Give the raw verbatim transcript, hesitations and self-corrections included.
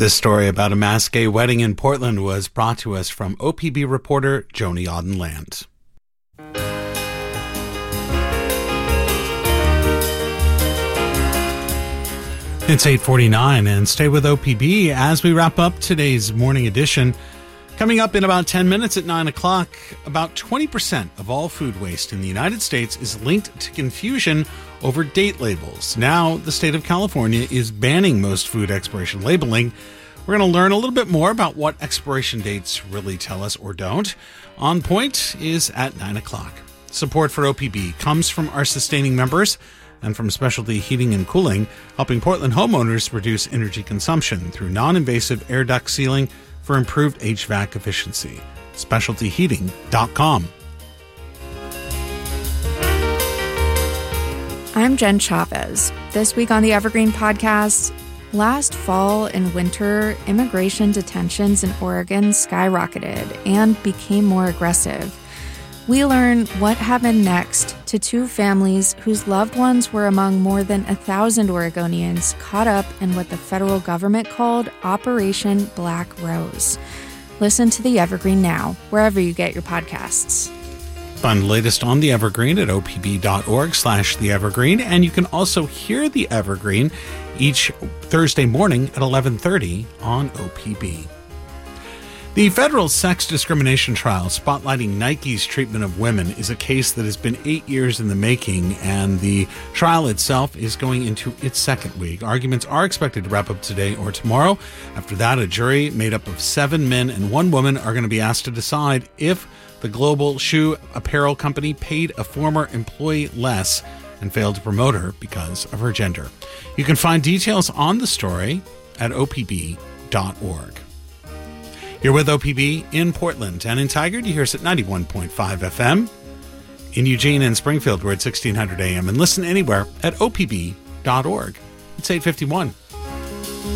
This story about a mass gay wedding in Portland was brought to us from O P B reporter Joni Audenland. It's eight forty-nine, and stay with O P B as we wrap up today's morning edition. Coming up in about ten minutes at nine o'clock, about twenty percent of all food waste in the United States is linked to confusion over date labels. Now, the state of California is banning most food expiration labeling. We're going to learn a little bit more about what expiration dates really tell us or don't. On Point is at nine o'clock. Support for O P B comes from our sustaining members and from Specialty Heating and Cooling, helping Portland homeowners reduce energy consumption through non-invasive air duct sealing for improved H V A C efficiency. specialty heating dot com. I'm Jen Chavez. This week on the Evergreen Podcast, last fall and winter, immigration detentions in Oregon skyrocketed and became more aggressive. We learn what happened next to two families whose loved ones were among more than a thousand Oregonians caught up in what the federal government called Operation Black Rose. Listen to the Evergreen now, wherever you get your podcasts. Find the latest on the Evergreen at opb.org slash the Evergreen, and you can also hear the Evergreen each Thursday morning at eleven thirty on O P B. The federal sex discrimination trial spotlighting Nike's treatment of women is a case that has been eight years in the making, and the trial itself is going into its second week. Arguments are expected to wrap up today or tomorrow. After that, a jury made up of seven men and one woman are going to be asked to decide if the global shoe apparel company paid a former employee less and failed to promote her because of her gender. You can find details on the story at O P B dot org. You're with O P B in Portland, and in Tigard, you hear us at ninety-one point five F M. In Eugene and Springfield, we're at sixteen hundred A M, and listen anywhere at O P B dot org. It's eight fifty-one.